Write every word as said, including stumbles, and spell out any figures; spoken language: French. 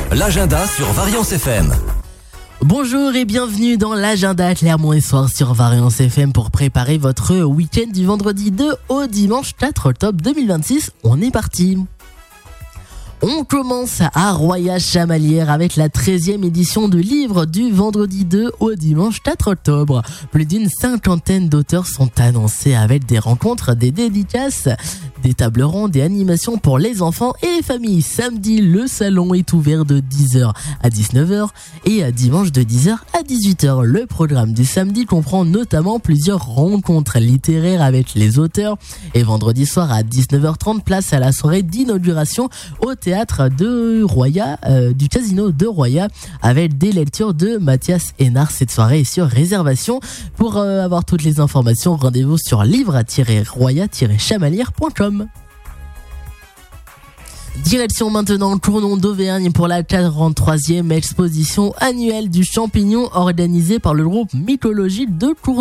l'agenda sur Variance F M. Bonjour et bienvenue dans l'agenda Clermont et Soir sur Variance F M pour préparer votre week-end du vendredi deux au dimanche quatre octobre deux mille vingt-six. On est parti. On commence à Roya-Chamalières avec la treizième édition de livre du vendredi deux au dimanche quatre octobre. Plus d'une cinquantaine d'auteurs sont annoncés avec des rencontres, des dédicaces, des tables rondes, des animations pour les enfants et les familles. Samedi, le salon est ouvert de dix heures à dix-neuf heures et dimanche de dix heures à dix-huit heures. Le programme du samedi comprend notamment plusieurs rencontres littéraires avec les auteurs et vendredi soir à dix-neuf heures trente, place à la soirée d'inauguration au théâtre de Roya, euh, du casino de Roya, avec des lectures de Mathias Hénard. Cette soirée est sur réservation. Pour euh, avoir toutes les informations, rendez-vous sur livre tiret roya tiret chamalières point com. Direction maintenant Cournon d'Auvergne pour la quarante-troisième exposition annuelle du champignon organisée par le groupe mycologique de Cournon.